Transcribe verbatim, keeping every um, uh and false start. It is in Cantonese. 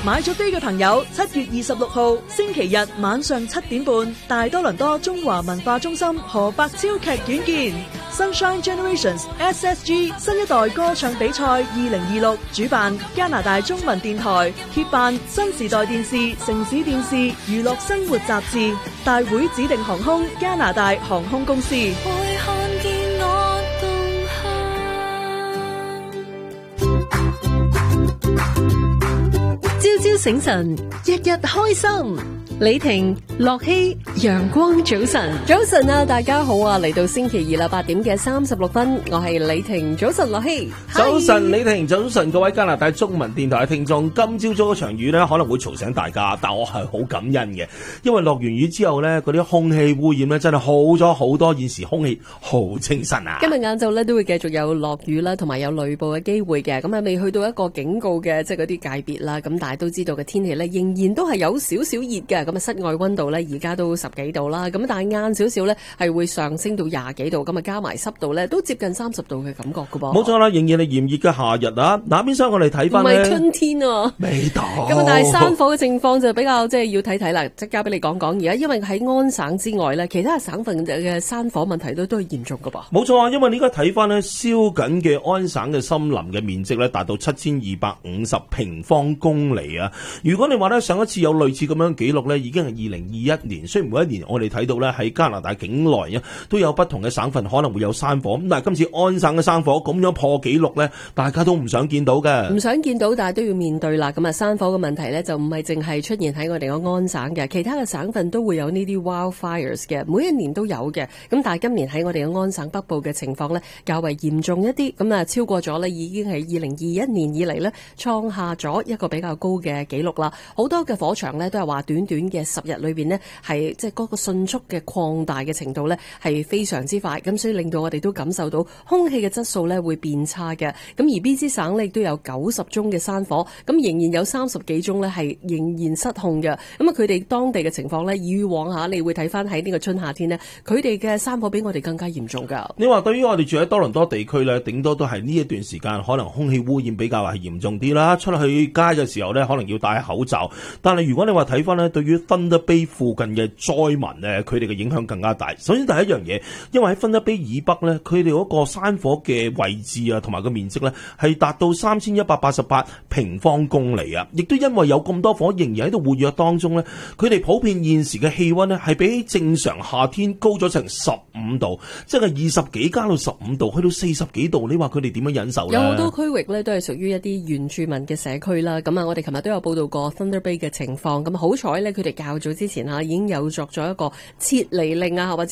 買咗飛嘅朋友，七月二十六號星期日晚上七點半，大多倫多中華文化中心何伯超劇院見。Sunshine Generations S S G 新一代歌唱比賽二零二六主辦，加拿大中文電台協辦，新時代電視、城市電視、娛樂生活雜誌，大會指定航空加拿大航空公司。 會看見我動向，朝朝醒神，日日開心。李婷、樂希，陽光早晨，早晨啊！大家好啊！嚟到星期二啦，八點嘅三十六分，我係李婷。早晨，樂希。 早晨，李婷。早晨，各位加拿大中文電台嘅聽眾。今朝早嗰場雨呢，可能會嘈醒大家，但我係好感恩嘅，因為落完雨之後呢，嗰啲空氣污染呢，真係好咗好多。現時空氣好清新啊！ 今日晏晝呢，都會繼續有落雨啦，同埋有雷暴嘅機會嘅。咁啊，未去到一個警告嘅，即係嗰啲界別啦。咁但係都知道嘅天氣呢，仍然都係有少少熱嘅。咁啊，室外溫度呢，而家都十幾度啦。咁但係晏少少呢，係會上升到廿幾度。咁啊，加埋濕度呢，都接近三十度嘅感覺噶噃。 冇錯啦，仍然係炎熱嘅夏日啊！嗱，邊廂我哋睇翻呢， 唔係春天啊， 未到。 咁啊，但係山火嘅情況就比較即係要睇睇啦。即係交俾你講講。而家因為喺安省之外呢，其他省份嘅山火問題都都係嚴重噶噃。 冇錯啊，因為你而家睇翻呢，燒緊嘅安省嘅森林嘅面積呢，達到七千二百五十平方公里啊！如果你話呢，上一次有類似咁樣記錄呢，已經係二零二一年。雖然每一年我哋睇到咧喺加拿大境內啊，都有不同嘅省份可能會有山火，咁但係今次安省嘅山火咁樣破紀錄咧，大家都唔想見到嘅。 唔想見到，但係都要面對啦。咁啊，山火嘅問題咧就唔係淨係出現喺我哋嘅安省嘅，其他嘅省份都會有呢啲 wildfires 嘅，每一年都有嘅。咁但係今年喺我哋嘅安省北部嘅情況咧較為嚴重一啲，咁啊超過咗咧已經係二零二一年以嚟咧創下咗一個比較高嘅紀錄啦。好多嘅火場咧都係話短短嘅十日裏邊咧係即係嗰個迅速嘅擴大嘅程度咧係非常之快，咁所以令到我哋都感受到空氣嘅質素咧會變差嘅。咁而 B C 省咧亦都有九十宗嘅山火，咁仍然有三十幾宗咧係仍然失控嘅。咁啊，佢哋當地嘅情況咧，以往下你會睇翻喺呢個春夏天呢，佢哋嘅山火比我哋更加嚴重噶。 你話對於我哋住喺多倫多地區咧，頂多都係呢一段時間可能空氣污染比較係嚴重啲啦，出去街嘅時候咧可能要戴口罩。但係如果你話睇翻咧，對於 Thunder Bay 附近嘅災民咧，佢哋嘅影響更加大。首先第一樣嘢，因為喺 Thunder Bay 以北咧，佢哋嗰個山火嘅位置啊，同埋個面積咧，係達到三千一百八十八平方公里啊！亦都因為有咁多火仍然喺度活躍當中咧，佢哋普遍現時嘅氣溫咧係比起正常夏天高咗成十五度，即係二十幾加到十五度，去到四十幾度。你話佢哋點樣忍受咧？ 有好多區域咧都係屬於一啲原住民嘅社區啦。咁啊，我哋琴日都有報道過 Thunder Bay 嘅情況。咁好彩咧，佢哋較早之前吓已經有作咗一個撤離令啊，或者